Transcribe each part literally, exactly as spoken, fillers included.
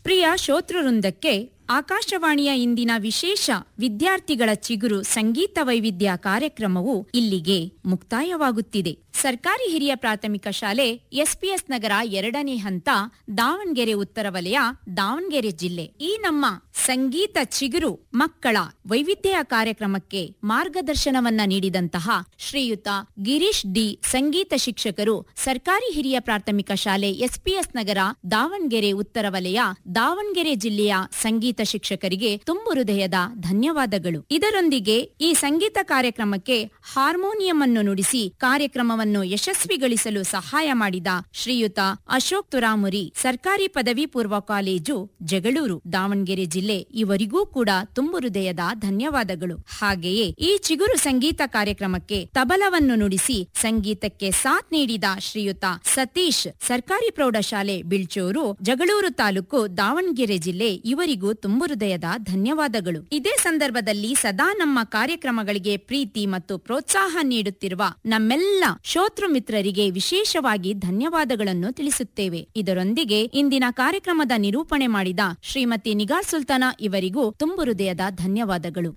ಪ್ರಿಯ ಶ್ರೋತೃವೃಂದಕ್ಕೆ ಆಕಾಶವಾಣಿಯ ಇಂದಿನ ವಿಶೇಷ ವಿದ್ಯಾರ್ಥಿಗಳ ಚಿಗುರು ಸಂಗೀತ ವೈವಿಧ್ಯ ಕಾರ್ಯಕ್ರಮವು ಇಲ್ಲಿಗೆ ಮುಕ್ತಾಯವಾಗುತ್ತಿದೆ. ಸರ್ಕಾರಿ ಹಿರಿಯ ಪ್ರಾಥಮಿಕ ಶಾಲೆ ಎಸ್ಪಿಎಸ್ ನಗರ ಎರಡನೇ ಹಂತ, ದಾವಣಗೆರೆ ಉತ್ತರ ವಲಯ, ದಾವಣಗೆರೆ ಜಿಲ್ಲೆ. ಈ ನಮ್ಮ ಸಂಗೀತ ಚಿಗುರು ಮಕ್ಕಳ ವೈವಿಧ್ಯ ಕಾರ್ಯಕ್ರಮಕ್ಕೆ ಮಾರ್ಗದರ್ಶನವನ್ನ ನೀಡಿದಂತಹ ಶ್ರೀಯುತ ಗಿರೀಶ್ ಡಿ, ಸಂಗೀತ ಶಿಕ್ಷಕರು, ಸರ್ಕಾರಿ ಹಿರಿಯ ಪ್ರಾಥಮಿಕ ಶಾಲೆ ಎಸ್ಪಿಎಸ್ ನಗರ, ದಾವಣಗೆರೆ ಉತ್ತರ ವಲಯ, ದಾವಣಗೆರೆ ಜಿಲ್ಲೆಯ ಸಂಗೀತ ಶಿಕ್ಷಕರಿಗೆ ತುಂಬು ಹೃದಯದ ಧನ್ಯವಾದಗಳು. ಇದರೊಂದಿಗೆ ಈ ಸಂಗೀತ ಕಾರ್ಯಕ್ರಮಕ್ಕೆ ಹಾರ್ಮೋನಿಯಂ ಅನ್ನು ನುಡಿಸಿ ಕಾರ್ಯಕ್ರಮವನ್ನು ಯಶಸ್ವಿಗೊಳಿಸಲು ಸಹಾಯ ಮಾಡಿದ ಶ್ರೀಯುತ ಅಶೋಕ್ ತುರಾಮುರಿ, ಸರ್ಕಾರಿ ಪದವಿ ಪೂರ್ವ ಕಾಲೇಜು, ಜಗಳೂರು, ದಾವಣಗೆರೆ ಜಿಲ್ಲೆ, ಇವರಿಗೂ ಕೂಡ ತುಂಬು ಹೃದಯದ ಧನ್ಯವಾದಗಳು. ಹಾಗೆಯೇ ಈ ಚಿಗುರು ಸಂಗೀತ ಕಾರ್ಯಕ್ರಮಕ್ಕೆ ತಬಲವನ್ನು ನುಡಿಸಿ ಸಂಗೀತಕ್ಕೆ ಸಾಥ್ ನೀಡಿದ ಶ್ರೀಯುತ ಸತೀಶ್, ಸರ್ಕಾರಿ ಪ್ರೌಢಶಾಲೆ ಬಿಳ್ಚೂರು, ಜಗಳೂರು ತಾಲೂಕು, ದಾವಣಗೆರೆ ಜಿಲ್ಲೆ, ಇವರಿಗೂ ತುಂಬು ಹೃದಯದ ಧನ್ಯವಾದಗಳು. ಇದೇ ಸಂದರ್ಭದಲ್ಲಿ ಸದಾ ನಮ್ಮ ಕಾರ್ಯಕ್ರಮಗಳಿಗೆ ಪ್ರೀತಿ ಮತ್ತು ಪ್ರೋತ್ಸಾಹ ನೀಡುತ್ತಿರುವ ನಮ್ಮೆಲ್ಲ ಶ್ರೋತೃ ಮಿತ್ರರಿಗೆ ವಿಶೇಷವಾಗಿ ಧನ್ಯವಾದಗಳನ್ನು ತಿಳಿಸುತ್ತೇವೆ. ಇದರೊಂದಿಗೆ ಇಂದಿನ ಕಾರ್ಯಕ್ರಮದ ನಿರೂಪಣೆ ಮಾಡಿದ ಶ್ರೀಮತಿ ನಿಗಾರ್ ಸುಲ್ತಾನಾ ಇವರಿಗೂ ತುಂಬು ಹೃದಯದ ಧನ್ಯವಾದಗಳು.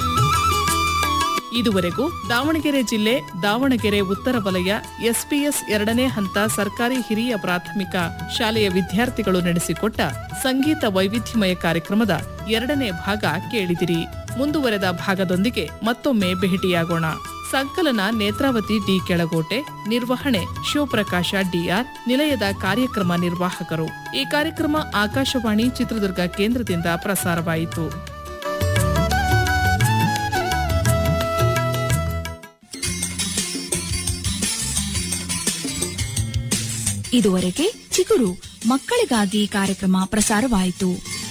ಇದುವರೆಗೂ ದಾವಣಗೆರೆ ಜಿಲ್ಲೆ, ದಾವಣಗೆರೆ ಉತ್ತರ ವಲಯ ಎಸ್ಪಿಎಸ್ ಎರಡನೇ ಹಂತ ಸರ್ಕಾರಿ ಹಿರಿಯ ಪ್ರಾಥಮಿಕ ಶಾಲೆಯ ವಿದ್ಯಾರ್ಥಿಗಳು ನಡೆಸಿಕೊಟ್ಟ ಸಂಗೀತ ವೈವಿಧ್ಯಮಯ ಕಾರ್ಯಕ್ರಮದ ಎರಡನೇ ಭಾಗ ಕೇಳಿದಿರಿ. ಮುಂದುವರೆದ ಭಾಗದೊಂದಿಗೆ ಮತ್ತೊಮ್ಮೆ ಭೇಟಿಯಾಗೋಣ. ಸಂಕಲನ ನೇತ್ರಾವತಿ ಡಿ ಕೆಳಗೋಟೆ, ನಿರ್ವಹಣೆ ಶಿವಪ್ರಕಾಶ ಡಿಆರ್, ನಿಲಯದ ಕಾರ್ಯಕ್ರಮ ನಿರ್ವಾಹಕರು. ಈ ಕಾರ್ಯಕ್ರಮ ಆಕಾಶವಾಣಿ ಚಿತ್ರದುರ್ಗ ಕೇಂದ್ರದಿಂದ ಪ್ರಸಾರವಾಯಿತು. ಇದುವರೆಗೆ ಚಿಗುರು ಮಕ್ಕಳಿಗಾಗಿ ಕಾರ್ಯಕ್ರಮ ಪ್ರಸಾರವಾಯಿತು.